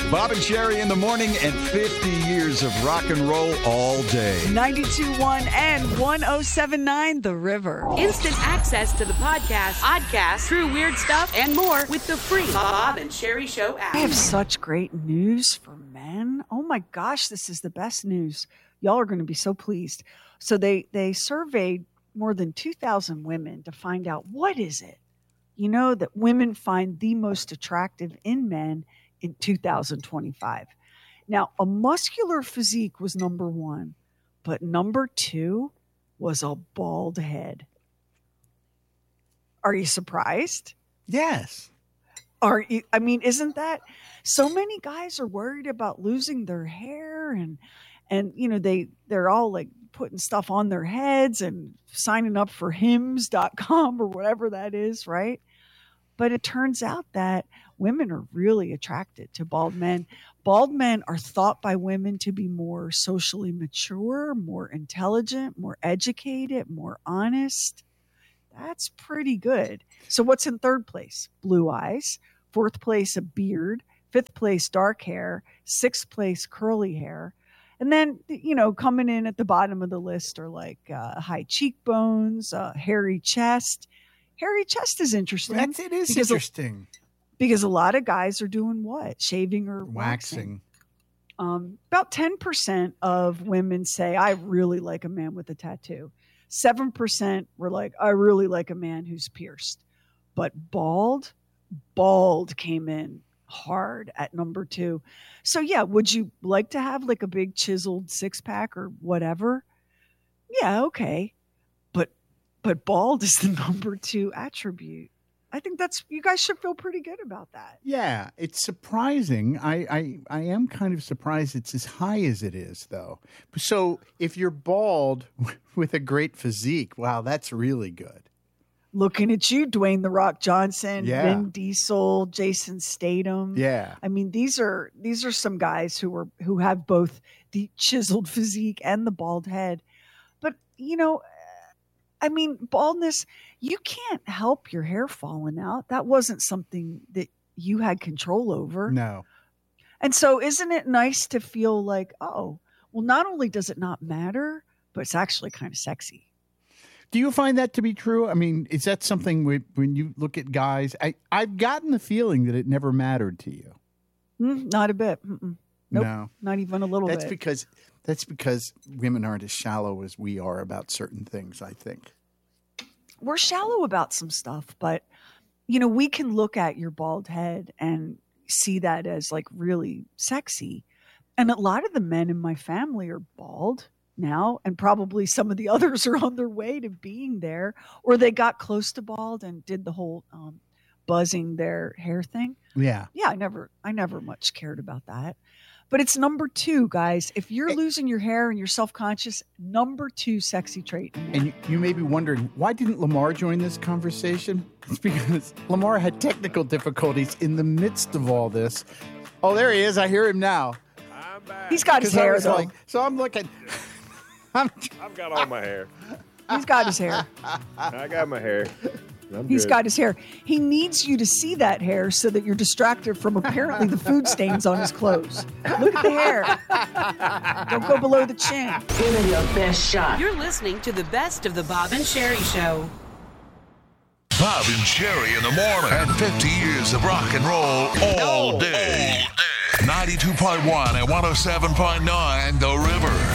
Bob and Sherry in the morning and 50 years of rock and roll all day. 92.1 and 107.9 The River. Instant access to the podcast, true weird stuff, and more with the free Bob and Sherry Show app. I have such great news for men. Oh my gosh, this is the best news. Y'all are going to be so pleased. So they surveyed more than 2,000 women to find out what is it, that women find the most attractive in men in 2025. Now, a muscular physique was number one, but number two was a bald head. Are you surprised? Yes. Isn't that so many guys are worried about losing their hair and they're all like putting stuff on their heads and signing up for hims.com or whatever that is, right? But it turns out that women are really attracted to bald men. Bald men are thought by women to be more socially mature, more intelligent, more educated, more honest. That's pretty good. So what's in third place? Blue eyes. Fourth place, a beard. Fifth place, dark hair. Sixth place, curly hair. And then, coming in at the bottom of the list are like high cheekbones, hairy chest. Hairy chest is interesting. It is interesting. Because a lot of guys are doing what? Shaving or waxing. About 10% of women say, I really like a man with a tattoo. 7% were like, I really like a man who's pierced. But bald came in hard at number two. So yeah, would you like to have like a big chiseled six pack or whatever? Yeah, okay. But bald is the number two attribute. I think you guys should feel pretty good about that. Yeah, it's surprising. I am kind of surprised it's as high as it is, though. So if you're bald with a great physique, wow, that's really good. Looking at you, Dwayne "The Rock" Johnson, Yeah. Vin Diesel, Jason Statham. Yeah. I mean, these are some guys who have both the chiseled physique and the bald head. But baldness, you can't help your hair falling out. That wasn't something that you had control over. No. And so isn't it nice to feel like, oh, well, not only does it not matter, but it's actually kind of sexy. Do you find that to be true? I mean, is that something when you look at guys, I've gotten the feeling that it never mattered to you. Not a bit. Nope, No. not even a little bit. That's because women aren't as shallow as we are about certain things, I think. We're shallow about some stuff, but, we can look at your bald head and see that as like really sexy. And a lot of the men in my family are bald now, and probably some of the others are on their way to being there, or they got close to bald and did the whole buzzing their hair thing. Yeah. Yeah, I never much cared about that. But it's number two, guys. If you're losing your hair and you're self-conscious, number two sexy trait. And you may be wondering, why didn't Lamar join this conversation? It's because Lamar had technical difficulties in the midst of all this. Oh, there he is. I hear him now. I'm back. He's got his hair, though. So I'm looking. I've got all my hair. He's got his hair. I got my hair. He's got his hair. He needs you to see that hair so that you're distracted from apparently the food stains on his clothes. Look at the hair. Don't go below the chin. Give it your best shot. You're listening to the best of the Bob and Sherry Show. Bob and Sherry in the morning. And 50 years of rock and roll all day. 92.1 and 107.9 The River.